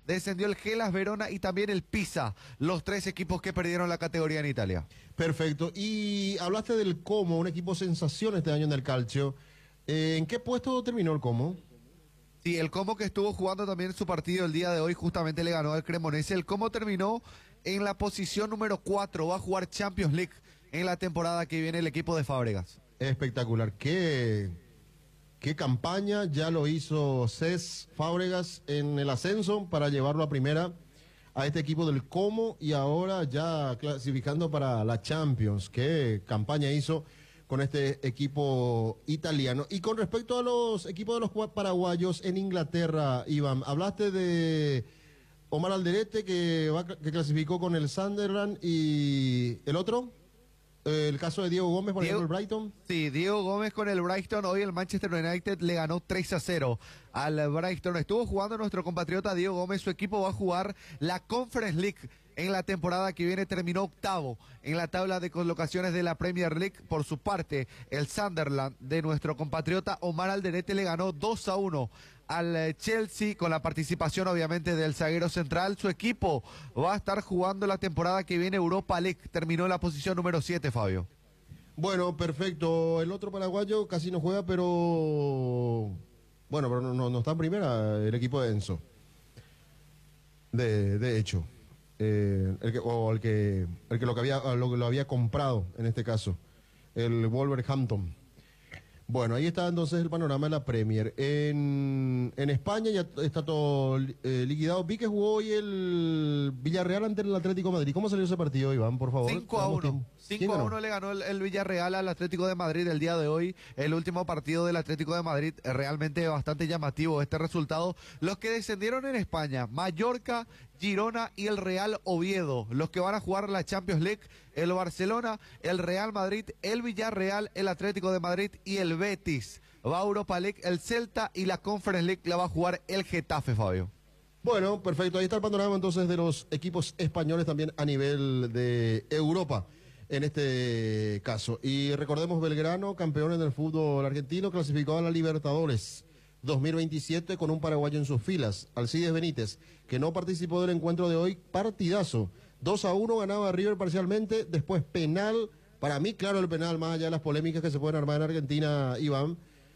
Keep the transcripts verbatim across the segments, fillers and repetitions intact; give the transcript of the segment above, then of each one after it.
descendió el Hellas Verona y también el Pisa, los tres equipos que perdieron la categoría en Italia. Perfecto. Y hablaste del Como, un equipo sensación este año en el calcio. Eh, ¿En qué puesto terminó el Como? Sí, el Como, que estuvo jugando también su partido el día de hoy, justamente le ganó al Cremonese. El Como terminó en la posición número cuatro, va a jugar Champions League en la temporada que viene el equipo de Fábregas. Espectacular. ¿Qué, qué campaña ya lo hizo Cés Fábregas en el ascenso para llevarlo a primera a este equipo del Como, y ahora ya clasificando para la Champions? ¿Qué campaña hizo con este equipo italiano? Y con respecto a los equipos de los paraguayos en Inglaterra, Iván, hablaste de Omar Alderete, que, va, que clasificó con el Sunderland, y el otro, el caso de Diego Gómez, por Diego, ejemplo, el Brighton. Sí, Diego Gómez con el Brighton. Hoy el Manchester United le ganó tres a cero al Brighton. Estuvo jugando nuestro compatriota Diego Gómez. Su equipo va a jugar la Conference League en la temporada que viene. Terminó octavo en la tabla de colocaciones de la Premier League. Por su parte, el Sunderland de nuestro compatriota Omar Alderete le ganó dos a uno al Chelsea, con la participación obviamente del zaguero central. Su equipo va a estar jugando la temporada que viene Europa League. Terminó en la posición número siete, Fabio. Bueno, perfecto. El otro paraguayo casi no juega, pero bueno, pero no, no, no está en primera el equipo de Enzo. De, de hecho. Eh, el que, o el que, el que lo que había, lo que lo había comprado en este caso, el Wolverhampton. Bueno, ahí está entonces el panorama de la Premier. En, en España ya está todo eh, liquidado. Vi que jugó hoy el Villarreal ante el Atlético de Madrid. ¿Cómo salió ese partido, Iván, por favor? cinco a uno. cinco a uno le ganó el, el Villarreal al Atlético de Madrid el día de hoy. El último partido del Atlético de Madrid, realmente bastante llamativo este resultado. Los que descendieron en España, Mallorca, Girona y el Real Oviedo. Los que van a jugar la Champions League, el Barcelona, el Real Madrid, el Villarreal, el Atlético de Madrid y el Betis. Va a Europa League el Celta, y la Conference League la va a jugar el Getafe, Fabio. Bueno, perfecto. Ahí está el panorama entonces de los equipos españoles también a nivel de Europa en este caso. Y recordemos, Belgrano, campeón en el fútbol argentino, clasificó a la Libertadores dos mil veintisiete con un paraguayo en sus filas, Alcides Benítez, que no participó del encuentro de hoy. Partidazo, dos a uno ganaba River parcialmente, después penal. Para mí, claro, el penal, más allá de las polémicas que se pueden armar en Argentina, Iván,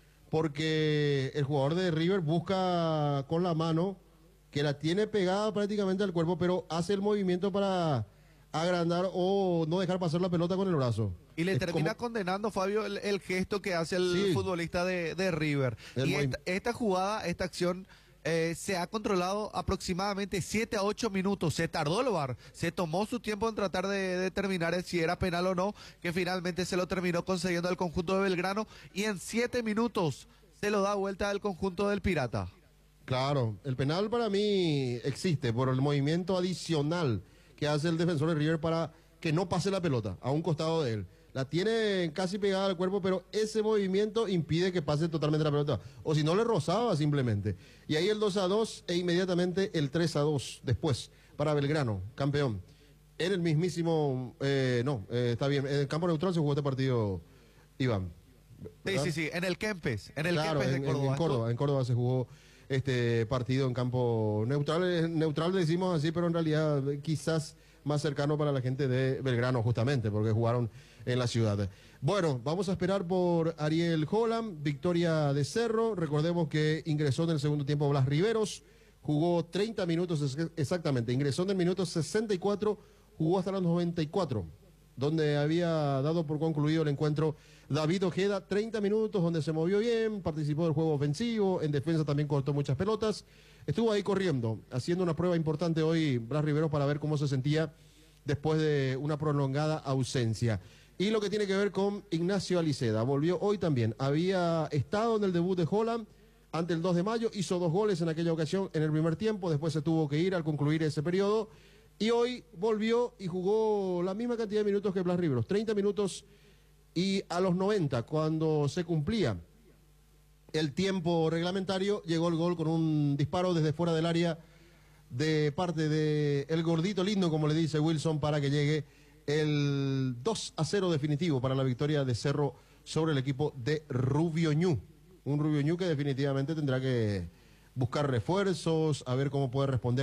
porque el jugador de River busca con la mano, que la tiene pegada prácticamente al cuerpo, pero hace el movimiento para agrandar o no dejar pasar la pelota con el brazo. Y le es termina como... condenando, Fabio, el, el gesto que hace el sí. futbolista de, de River. El y esta, esta jugada, esta acción, eh, se ha controlado aproximadamente siete a ocho minutos. Se tardó el V A R, se tomó su tiempo en tratar de determinar si era penal o no, que finalmente se lo terminó concediendo al conjunto de Belgrano, y en siete minutos se lo da vuelta al conjunto del Pirata. Claro, el penal para mí existe por el movimiento adicional que hace el defensor de River para que no pase la pelota a un costado de él. La tiene casi pegada al cuerpo, pero ese movimiento impide que pase totalmente la pelota. O si no, le rozaba simplemente. Y ahí el dos a dos e inmediatamente el tres a dos después para Belgrano, campeón. En el mismísimo... Eh, no, eh, está bien. En el campo neutral se jugó este partido, Iván. ¿Verdad? Sí, sí, sí, en el Kempes. En el claro, Kempes en, de Córdoba. En, en Córdoba, en Córdoba se jugó este partido en campo neutral. Neutral decimos así, pero en realidad quizás más cercano para la gente de Belgrano, justamente, porque jugaron en la ciudad. Bueno, vamos a esperar por Ariel Holland, victoria de Cerro. Recordemos que ingresó en el segundo tiempo Blas Riveros, jugó treinta minutos exactamente, ingresó en el minuto sesenta y cuatro, jugó hasta los noventa y cuatro, donde había dado por concluido el encuentro David Ojeda, treinta minutos, donde se movió bien, participó del juego ofensivo, en defensa también cortó muchas pelotas, estuvo ahí corriendo, haciendo una prueba importante hoy Blas Riveros para ver cómo se sentía después de una prolongada ausencia. Y lo que tiene que ver con Ignacio Aliceda, volvió hoy también, había estado en el debut de Holland ante el dos de mayo, hizo dos goles en aquella ocasión en el primer tiempo, después se tuvo que ir al concluir ese periodo, y hoy volvió y jugó la misma cantidad de minutos que Blas Riveros, treinta minutos, y a los noventa, cuando se cumplía el tiempo reglamentario, llegó el gol con un disparo desde fuera del área de parte de el gordito lindo, como le dice Wilson, para que llegue el dos a cero definitivo para la victoria de Cerro sobre el equipo de Rubio Ñu. Un Rubio Ñu que definitivamente tendrá que buscar refuerzos, a ver cómo puede responder